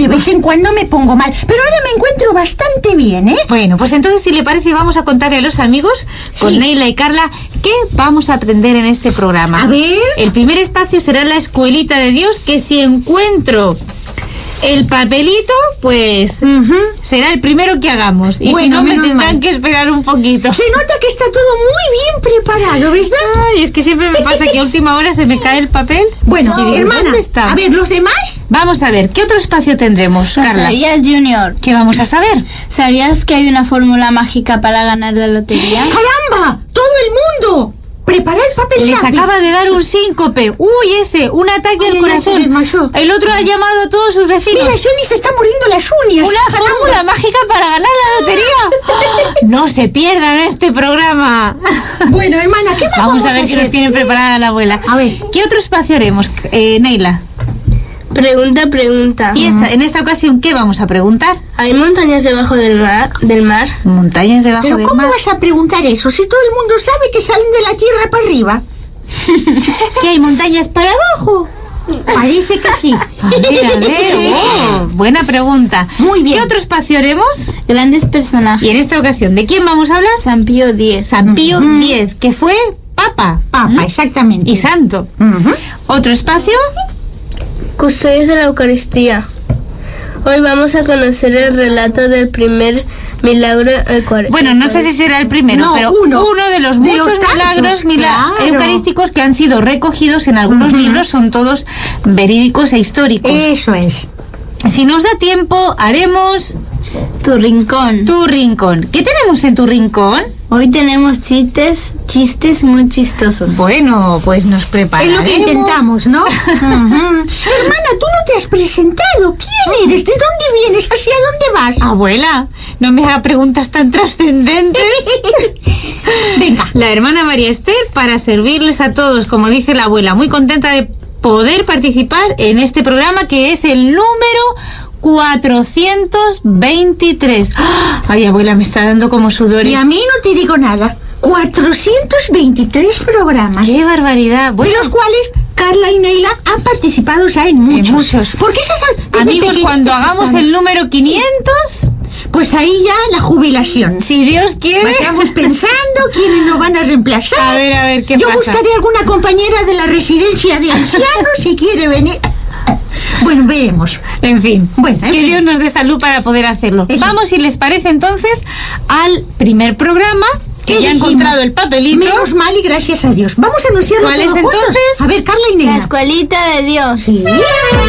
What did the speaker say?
de vez en cuando me pongo mal, pero ahora me encuentro bastante bien, ¿eh? Bueno, pues entonces, si le parece, vamos a contarle a los amigos, con Neila y Carla, qué vamos a aprender en este programa. A ver. El primer espacio será la Escuelita de Dios, que si encuentro el papelito, pues será el primero que hagamos. Y si no, me tendrán que esperar un poquito. Se nota que está todo muy bien preparado, ¿verdad? Ay, es que siempre me pasa que a última hora se me cae el papel. Bueno, digo, hermana, ¿dónde está? A ver, ¿los demás? Vamos a ver, ¿qué otro espacio tendremos, Carla? ¿Sabías, Junior? ¿Qué vamos a saber? ¿Sabías que hay una fórmula mágica para ganar la lotería? ¡Caramba! ¡Todo el mundo! ¡Prepara el papel y Les lápiz! acaba de dar un síncope. ¡Uy, ese! Un ataque al corazón. El otro ha llamado a todos sus vecinos. Mira, Jenny se está muriendo las uñas. ¡Una fórmula mágica para ganar la lotería! No se pierdan este programa. Bueno, hermana, ¿qué más Vamos a ver qué nos tiene preparada la abuela. A ver. ¿Qué otro espacio haremos, Neila? Pregunta. Y en esta ocasión, ¿qué vamos a preguntar? ¿Hay montañas debajo del mar? Montañas debajo ¿Pero del cómo mar. vas a preguntar eso si todo el mundo sabe que salen de la tierra para arriba? ¿Que hay montañas para abajo? Parece que sí. A ver. Buena pregunta. Muy bien. ¿Qué otro espacio haremos? Grandes personajes. Y en esta ocasión, ¿de quién vamos a hablar? San Pío X. San Pío X, que fue Papa. Papa, exactamente. Y santo. ¿Otro espacio? Custodios de la Eucaristía. Hoy vamos a conocer el relato del primer milagro. Bueno, no sé si será el primero, No, pero uno de los de muchos los tantos, milagros claro. eucarísticos que han sido recogidos en algunos libros, son todos verídicos e históricos. Eso es. Si nos da tiempo, haremos Tu rincón. Tu Rincón. ¿Qué tenemos en Tu Rincón? Hoy tenemos chistes muy chistosos. Bueno, pues nos Es prepararemos. lo que intentamos, ¿no? Hermana, tú no te has presentado. ¿Quién eres? ¿De dónde vienes? ¿Hacia dónde vas? Abuela, no me haga preguntas tan trascendentes. Venga. La hermana María Esther, para servirles a todos, como dice la abuela, muy contenta de poder participar en este programa, que es el número 423. Ay, abuela, me está dando como sudores. Y a mí no te digo nada. 423 programas. ¡Qué barbaridad! De Bueno, los cuales Carla y Neila han participado ya en muchos. muchos. Porque esas desde amigos, cuando pequeñitas hagamos están. el número 500, Pues ahí ya la jubilación. si Dios quiere. Estamos pensando quiénes nos van a reemplazar. A ver, ¿qué Yo pasa? buscaré alguna compañera de la residencia de ancianos si quiere venir. Bueno, veremos. En fin, Bueno, en que fin. Dios nos dé salud para poder hacerlo. Eso. Vamos, si les parece, entonces, al primer programa, que ¿Qué ya he dijimos? encontrado el papelito. Menos mal y gracias a Dios. Vamos a anunciarlo ¿Cuál todo es juntos. entonces? A ver, Carla y Neila. La escuelita de Dios. Sí.